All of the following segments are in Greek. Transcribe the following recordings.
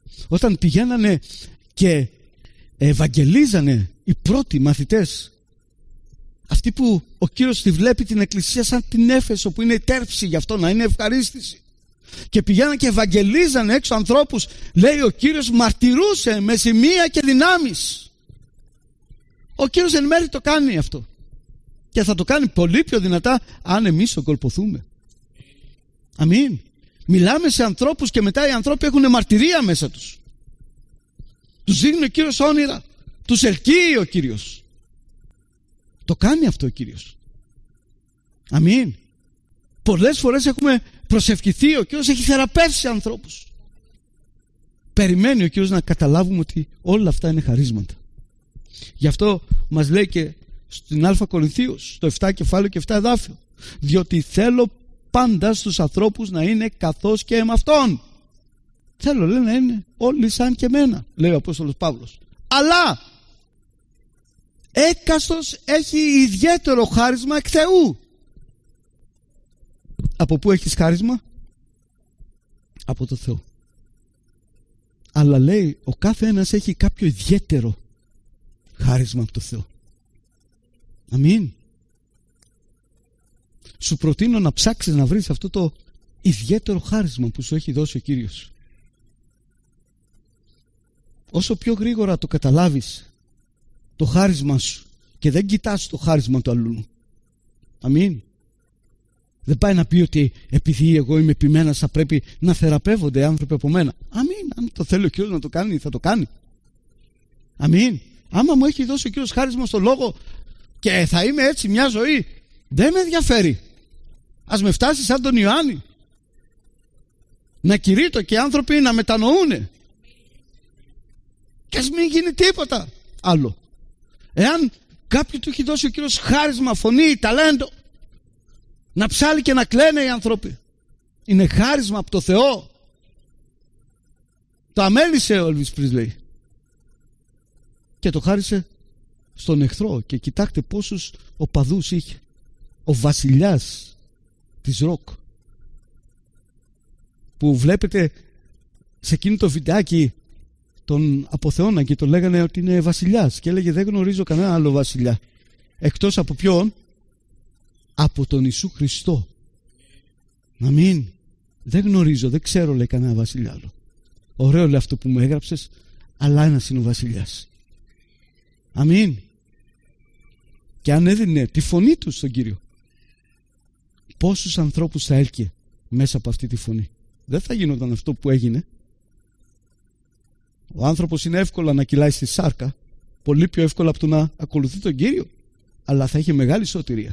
Όταν πηγαίνανε και ευαγγελίζανε οι πρώτοι μαθητές, αυτοί που ο Κύριος τη βλέπει την εκκλησία σαν την Έφεσο που είναι η τέρψη, γι' αυτό να είναι ευχαρίστηση, και πηγαίναν και ευαγγελίζανε έξω ανθρώπους, λέει ο Κύριος μαρτυρούσε με σημεία και δυνάμεις. Ο Κύριος εν μέρει το κάνει αυτό και θα το κάνει πολύ πιο δυνατά αν εμείς ογκολποθούμε. Αμήν. Μιλάμε σε ανθρώπους και μετά οι άνθρωποι έχουν μαρτυρία μέσα τους. Τους δείχνει ο Κύριος όνειρα, τους ελκύει ο Κύριος. Το κάνει αυτό ο Κύριος. Αμήν. Πολλές φορές έχουμε προσευχηθεί, ο Κύριος έχει θεραπεύσει ανθρώπους. Περιμένει ο Κύριος να καταλάβουμε ότι όλα αυτά είναι χαρίσματα. Γι' αυτό μας λέει και στην Α Κορινθίους, στο 7 κεφάλαιο και 7 εδάφιο, διότι θέλω πάντα στους ανθρώπους να είναι καθώς και εμαυτόν. Θέλω, λέει, να είναι όλοι σαν και εμένα, λέει ο Απόστολος Παύλος. Αλλά έκαστος έχει ιδιαίτερο χάρισμα εκ Θεού. Από πού έχεις χάρισμα? Από το Θεό. Αλλά λέει ο κάθε ένας έχει κάποιο ιδιαίτερο χάρισμα από το Θεό. Αμήν. Σου προτείνω να ψάξεις να βρεις αυτό το ιδιαίτερο χάρισμα που σου έχει δώσει ο Κύριος. Όσο πιο γρήγορα το καταλάβεις το χάρισμα σου και δεν κοιτάς το χάρισμα του αλλού. Αμήν. Δεν πάει να πει ότι επειδή εγώ είμαι επιμένας θα πρέπει να θεραπεύονται οι άνθρωποι από μένα. Αμήν. Αν το θέλει ο Κύριος να το κάνει, θα το κάνει. Αμήν. Άμα μου έχει δώσει ο Κύριος χάρισμα στο λόγο και θα είμαι έτσι μια ζωή, δεν με ενδιαφέρει. Ας με φτάσει σαν τον Ιωάννη, να κηρύττω και οι άνθρωποι να μετανοούνε, και ας μην γίνει τίποτα άλλο. Εάν κάποιου του έχει δώσει ο Κύριος χάρισμα, φωνή, ταλέντο, να ψάλει και να κλαίνε οι άνθρωποι, είναι χάρισμα από το Θεό. Το αμέλησε ο Elvis Presley και το χάρισε στον εχθρό. Και κοιτάξτε πόσους οπαδούς είχε ο βασιλιάς της ροκ, που βλέπετε σε εκείνο το βιντεάκι τον αποθεώνα και τον λέγανε ότι είναι βασιλιάς και έλεγε δεν γνωρίζω κανένα άλλο βασιλιά εκτός από ποιον? Από τον Ιησού Χριστό. Αμήν. Δεν γνωρίζω, δεν ξέρω, λέει, κανένα βασιλιά άλλο. Ωραίο, λέει, αυτό που μου έγραψες, αλλά ένας είναι ο βασιλιάς. Αμήν. Και αν έδινε τη φωνή του στον Κύριο, πόσους ανθρώπους θα έλκυε μέσα από αυτή τη φωνή? Δεν θα γινόταν αυτό που έγινε. Ο άνθρωπος είναι εύκολα να κυλάει στη σάρκα, πολύ πιο εύκολα από το να ακολουθεί τον Κύριο, αλλά θα είχε μεγάλη σωτηρία.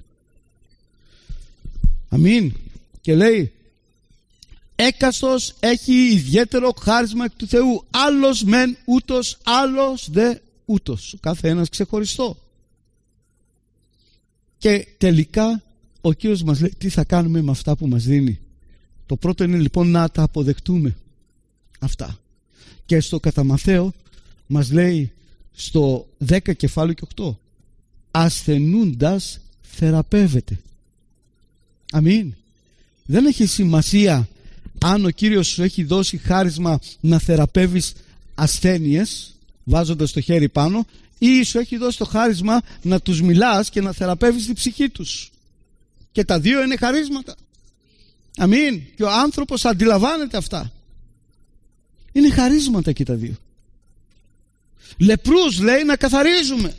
Αμήν. Και λέει έκαστος έχει ιδιαίτερο χάρισμα εκ του Θεού, άλλος μεν ούτως, άλλος δε ούτως, ο κάθε ένας ξεχωριστό. Και τελικά ο Κύριος μας λέει τι θα κάνουμε με αυτά που μας δίνει. Το πρώτο είναι λοιπόν να τα αποδεχτούμε αυτά. Και στο κατά Μαθαίο μας λέει στο 10 κεφάλαιο και 8, ασθενούντας θεραπεύεται. Αμήν. Δεν έχει σημασία αν ο Κύριος σου έχει δώσει χάρισμα να θεραπεύεις ασθένειες βάζοντας το χέρι πάνω, ή σου έχει δώσει το χάρισμα να τους μιλάς και να θεραπεύεις την ψυχή τους. Και τα δύο είναι χαρίσματα. Αμήν. Και ο άνθρωπος αντιλαμβάνεται αυτά. Είναι χαρίσματα και τα δύο. Λεπρούς, λέει, να καθαρίζουμε.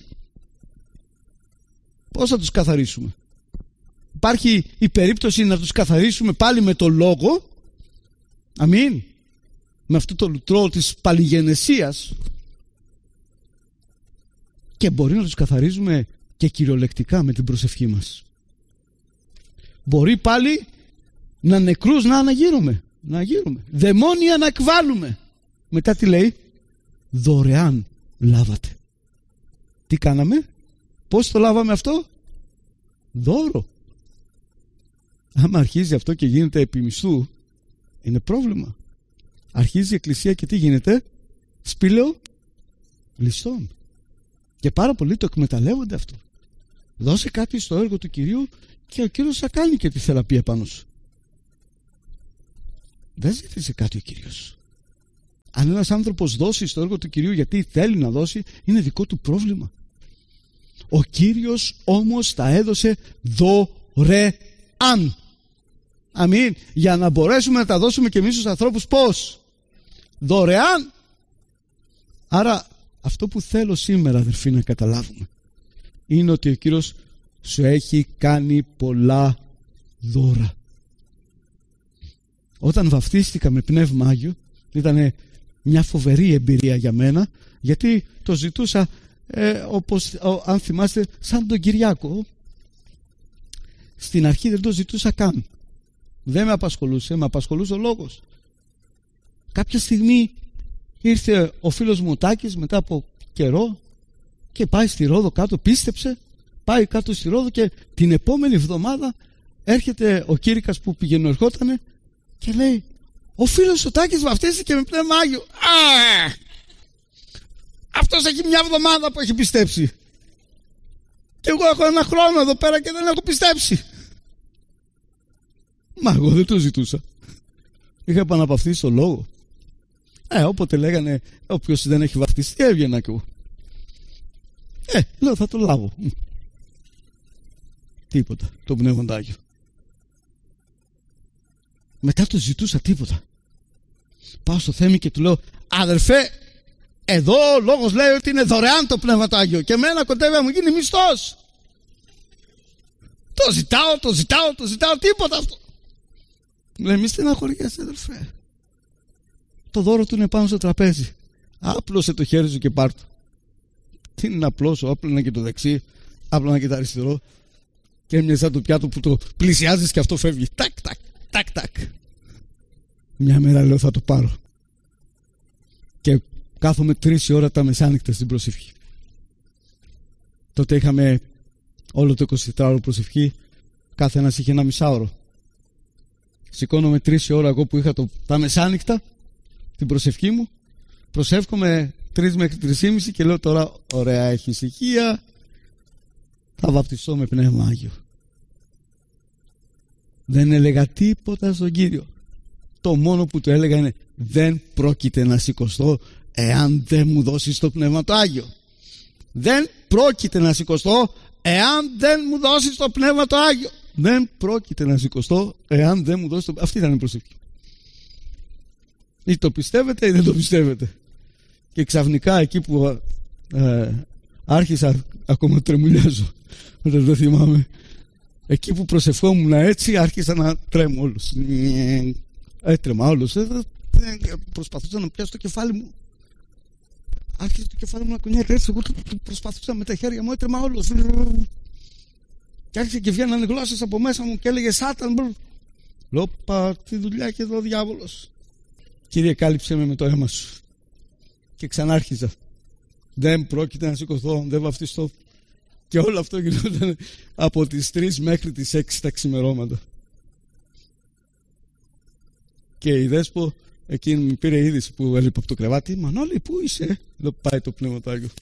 Πώς θα τους καθαρίσουμε? Υπάρχει η περίπτωση να τους καθαρίσουμε πάλι με το λόγο. Αμήν. Με αυτό το λουτρό της παλιγενεσίας. Και μπορεί να τους καθαρίζουμε και κυριολεκτικά με την προσευχή μας. Μπορεί πάλι να νεκρούς να αναγείρουμε. Δαιμόνια να εκβάλουμε. Μετά τι λέει? Δωρεάν λάβατε. Τι κάναμε? Πώς το λάβαμε αυτό? Δώρο. Άμα αρχίζει αυτό και γίνεται επί μισθού, είναι πρόβλημα. Αρχίζει η εκκλησία και τι γίνεται? Σπήλαιο ληστών. Και πάρα πολλοί το εκμεταλλεύονται αυτό. Δώσε κάτι στο έργο του Κυρίου και ο Κύριος θα κάνει και τη θεραπεία πάνω σου. Δεν ζήτησε κάτι ο Κύριος, Αν ένας άνθρωπος δώσει στο έργο του Κυρίου γιατί θέλει να δώσει, είναι δικό του πρόβλημα. Ο Κύριος όμως τα έδωσε δωρεάν. Αμήν. Για να μπορέσουμε να τα δώσουμε και εμείς στους ανθρώπους πώς? Δωρεάν. Άρα αυτό που θέλω σήμερα, αδερφοί, να καταλάβουμε είναι ότι ο Κύριος σου έχει κάνει πολλά δώρα. Όταν βαφτίστηκα με Πνεύμα Άγιο ήταν μια φοβερή εμπειρία για μένα, γιατί το ζητούσα όπως αν θυμάστε σαν τον Κυριάκο. Στην αρχή δεν το ζητούσα καν, δεν με απασχολούσε, με απασχολούσε ο λόγος. Κάποια στιγμή ήρθε ο φίλος μου ο Τάκης μετά από καιρό και πάει στη Ρόδο κάτω, πίστεψε, πάει κάτω στη Ρόδο και την επόμενη εβδομάδα έρχεται ο Κήρυκας που πηγαίνω ερχότανε και λέει: ο φίλος ο Τάκης βαφτίστηκε με Πνεύμα Άγιο. Αυτός έχει μια εβδομάδα που έχει πιστέψει και εγώ έχω ένα χρόνο εδώ πέρα και δεν έχω πιστέψει. Μα εγώ δεν το ζητούσα, είχα επαναπαυτίσει στο λόγο. Όποτε λέγανε όποιος δεν έχει βαφτιστεί, έβγαινα κι εγώ. Λέω θα το λάβω. Τίποτα, το Πνεύμα Άγιο. Μετά το ζητούσα, τίποτα. Πάω στο Θέμη και του λέω: αδερφέ, εδώ ο λόγος λέει ότι είναι δωρεάν το Πνεύμα Άγιο και εμένα κοντεύει να μου γίνει μισθός. Το ζητάω, τίποτα αυτό. Λέει: μη στεναχωριέσαι, αδερφέ. Το δώρο του είναι πάνω στο τραπέζι. Άπλωσε το χέρι σου και πάρ' το. Τι είναι να απλώσω? Άπλωνα και το δεξί, άπλωνα και το αριστερό και έμοιαζε σαν το πιάτο που το πλησιάζεις και αυτό φεύγει. Τάκ. Μια μέρα λέω θα το πάρω και κάθομαι 3 ώρα τα μεσάνυχτα στην προσευχή. Τότε είχαμε όλο το 24ωρο προσευχή, κάθε ένας είχε 1,5 ωρο. Σηκώνομαι 3 ώρα εγώ που είχα τα μεσάνυχτα την προσευχή μου, προσεύχομαι 3 μέχρι 3,5 και λέω τώρα ωραία, έχει ησυχία, θα βαπτιστώ με Πνεύμα Άγιο. Δεν έλεγα τίποτα στον Κύριο. Το μόνο που του έλεγα είναι: δεν πρόκειται να σηκωστώ εάν δεν μου δώσεις το Πνεύμα το Άγιο. Δεν πρόκειται να σηκωστώ εάν δεν μου δώσεις το Πνεύμα το Άγιο. Δεν πρόκειται να σηκωστώ εάν δεν μου δώσεις το... Αυτή ήταν η προσευχή. Ή το πιστεύετε ή δεν το πιστεύετε. Και ξαφνικά εκεί που άρχισα, ακόμα τρεμουλιάζω, δεν θυμάμαι, εκεί που προσευχόμουν έτσι άρχισα να τρέμω όλος. Έτρεμα όλος. Προσπαθούσα να πιάσω το κεφάλι μου. Άρχισε το κεφάλι μου να κουνιέται έτσι. Εγώ προσπαθούσα με τα χέρια μου, έτρεμα όλος. Και άρχισε και βγαίνανε γλώσσες από μέσα μου και έλεγε Σάταν. Λέω: πα, τι δουλειά έχει εδώ ο διάβολος. Κύριε, κάλυψε με το αίμα σου. Και ξανάρχιζα. Δεν πρόκειται να σηκωθώ, δεν βαφτιστώ. Και όλο αυτό γινόταν από τις 3 μέχρι τις 6 τα ξημερώματα. Και η Δέσπο εκείνη μου πήρε είδηση που έλειπε από το κρεβάτι. Μανώλη, πού είσαι? Λέω: πάει το Πνεύμα το Άγιο.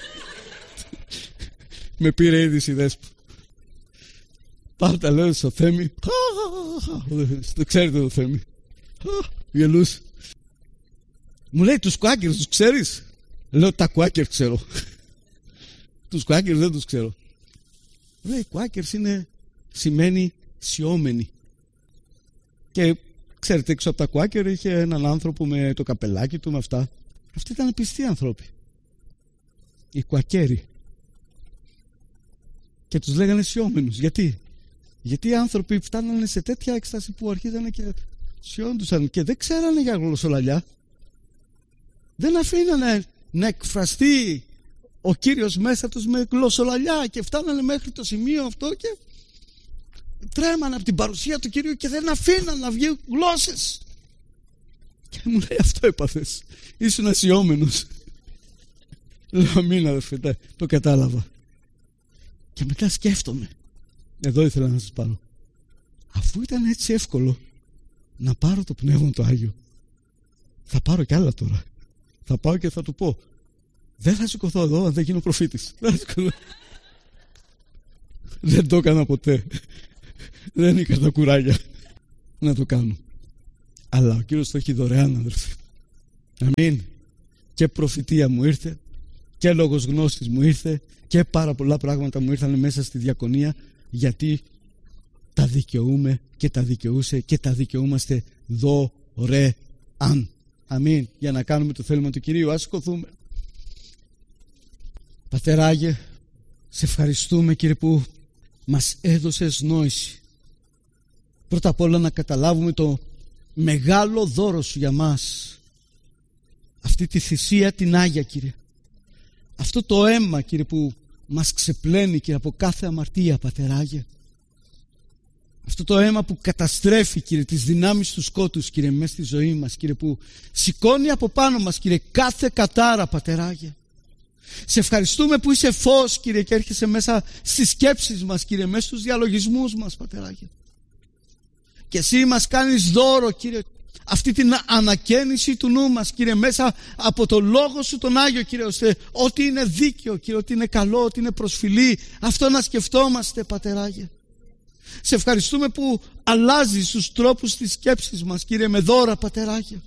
Με πήρε είδηση η Δέσπο. Πάω τα λέω στο Θέμη. Το ξέρετε το Θέμη. Γελούσε. Μου λέει: τους κουάκερς τους ξέρεις? Λέω: τα κουάκερ ξέρω. Τους κουάκερ δεν τους ξέρω. Λέει: κουάκερς σημαίνει σιώμενοι. Και ξέρετε, έξω από τα κουάκερ είχε έναν άνθρωπο με το καπελάκι του, με αυτά. Αυτοί ήταν πιστοί άνθρωποι, οι κουακέροι. Και τους λέγανε σιώμενους. Γιατί οι άνθρωποι φτάνανε σε τέτοια έκσταση που αρχίζανε και σιώντουσαν και δεν ξέρανε για γλωσσολαλιά. Δεν αφήνανε να εκφραστεί ο Κύριος μέσα τους με γλωσσολαλιά και φτάνανε μέχρι το σημείο αυτό και τρέμανε από την παρουσία του Κυρίου και δεν αφήναν να βγει γλώσσες. Και μου λέει: αυτό έπαθες, ήσουν ασιόμενος. Λέω: αμήν αδερφέ, το κατάλαβα. Και μετά σκέφτομαι, εδώ ήθελα να σας πάρω, αφού ήταν έτσι εύκολο να πάρω το Πνεύμα το Άγιο, θα πάρω κι άλλα τώρα. Θα πάω και θα του πω: δεν θα σηκωθώ εδώ αν δεν γίνω προφήτης. Δεν το έκανα ποτέ. Δεν είχα τα κουράγια να το κάνω. Αλλά ο Κύριος το έχει δωρεάν, αδερφοί. Αμήν. Και προφητεία μου ήρθε και λόγος γνώσης μου ήρθε και πάρα πολλά πράγματα μου ήρθαν μέσα στη διακονία, γιατί τα δικαιούμε και τα δικαιούσε και τα δικαιούμαστε δωρεάν. Αμήν. Για να κάνουμε το θέλημα του Κυρίου. Ας σηκωθούμε. Πατεράγε, σε ευχαριστούμε, Κύριε, που μας έδωσες νόηση. Πρώτα απ' όλα να καταλάβουμε το μεγάλο δώρο σου για μας. Αυτή τη θυσία την Άγια, Κύριε. Αυτό το αίμα, Κύριε, που μας ξεπλένει, Κύριε, από κάθε αμαρτία, Πατεράγε. Αυτό το αίμα που καταστρέφει, Κύριε, τις δυνάμεις του σκότους, Κύριε, μέσα στη ζωή μας, Κύριε, που σηκώνει από πάνω μας, Κύριε, κάθε κατάρα, Πατεράγε. Σε ευχαριστούμε που είσαι φως, Κύριε, και έρχεσαι μέσα στις σκέψεις μας, Κύριε, μέσα στους διαλογισμούς μας, Πατεράγε. Και εσύ μας κάνεις δώρο, Κύριε, αυτή την ανακαίνιση του νου μας, Κύριε, μέσα από το Λόγο σου τον Άγιο, Κύριε, ώστε ό,τι είναι δίκαιο, Κύριε, ό,τι είναι καλό, ό,τι είναι προσφυλή, αυτό να σκεφτόμαστε, Πατεράγε. Σε ευχαριστούμε που αλλάζεις τους τρόπους της σκέψης μας, Κύριε, με δώρα, Πατεράγε.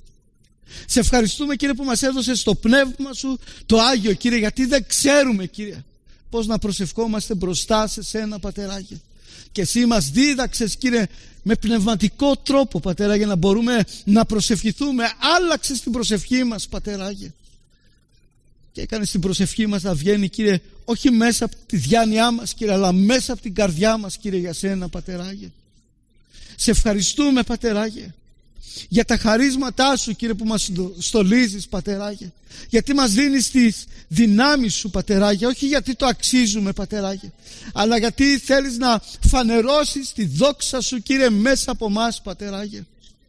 Σε ευχαριστούμε, Κύριε, που μας έδωσες το πνεύμα σου το Άγιο, Κύριε, γιατί δεν ξέρουμε, Κύριε, πώς να προσευχόμαστε μπροστά σε σένα, Πατεράγε. Και εσύ μας δίδαξες, Κύριε, με πνευματικό τρόπο, Πατεράγε, να μπορούμε να προσευχηθούμε. Άλλαξες την προσευχή μας, Πατεράγε, και έκανες την προσευχή μας να βγαίνει, Κύριε, όχι μέσα από τη διάνοιά μας, Κύριε, αλλά μέσα από την καρδιά μας, Κύριε, για σένα, Πατεράγε. Σε ευχαριστούμε, Πατεράγε, για τα χαρίσματά σου, Κύριε, που μας στολίζεις, Πατεράγε, γιατί μας δίνεις τις δυνάμεις σου, Πατεράγε, όχι γιατί το αξίζουμε, Πατεράγε, αλλά γιατί θέλεις να φανερώσεις τη δόξα σου, Κύριε, μέσα από μας, Πατεράγε.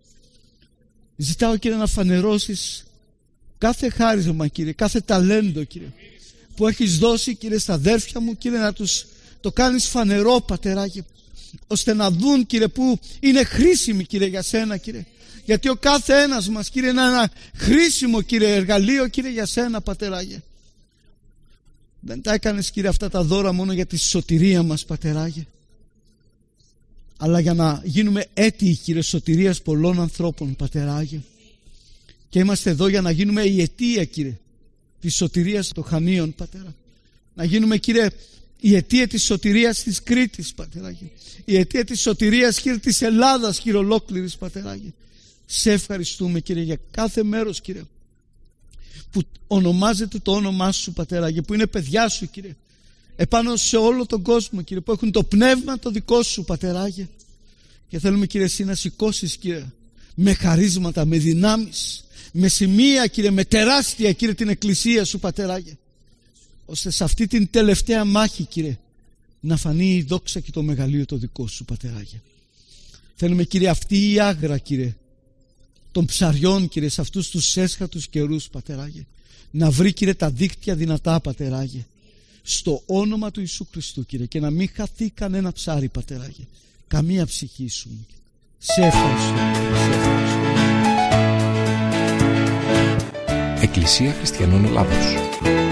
Ζητάω, Κύριε, να φανερώσεις κάθε χάρισμα, Κύριε, κάθε ταλέντο, Κύριε, που έχεις δώσει, Κύριε, στα αδέρφια μου, Κύριε, να τους το κάνεις φανερό, Πατεράγε, ώστε να δουν, Κύριε, που είναι χρήσιμοι, Κύριε, για σένα, Κύριε. Γιατί ο κάθε ένας μας, Κύριε, είναι ένα χρήσιμο, Κύριε, εργαλείο, Κύριε, για σένα, Πατεράγε. Δεν τα έκανες, Κύριε, αυτά τα δώρα μόνο για τη σωτηρία μας, Πατεράγε, αλλά για να γίνουμε έτοιοι, Κύριε, σωτηρίας πολλών ανθρώπων, Πατεράγε. Και είμαστε εδώ για να γίνουμε η αιτία, Κύριε, της σωτηρίας των Χανίων, Πατέρα. Να γίνουμε, Κύριε, η αιτία της σωτηρίας της Κρήτης, Πατεράγε. Η αιτία της σωτηρίας, Κύριε, της Ελλάδας, Κύριε, ολόκληρης, Πατεράγε. Σε ευχαριστούμε, Κύριε, για κάθε μέρος, Κύριε, που ονομάζεται το όνομά σου, Πατεράγε, που είναι παιδιά σου, Κύριε, επάνω σε όλο τον κόσμο, Κύριε, που έχουν το πνεύμα το δικό σου, Πατεράγε. Και θέλουμε, Κύριε, εσύ να σηκώσεις, Κύριε, με χαρίσματα, με δυνάμεις, με σημεία, Κύριε, με τεράστια, Κύριε, την εκκλησία σου, Πατεράγε, ώστε σε αυτή την τελευταία μάχη, Κύριε, να φανεί η δόξα και το μεγαλείο το δικό σου, Πατεράγε. Θέλουμε, Κύριε, αυτή η άγρα, Κύριε, των ψαριών, Κύριε, σε αυτούς τους έσχατους καιρούς, Πατεράγε, να βρει, Κύριε, τα δίκτυα δυνατά, Πατεράγε, στο όνομα του Ιησού Χριστού, Κύριε, και να μην χαθεί κανένα ψάρι, Πατεράγε, καμία ψυχή σου. Σε ευχαριστώ. Εκκλησία Χριστιανών Ελλάδος.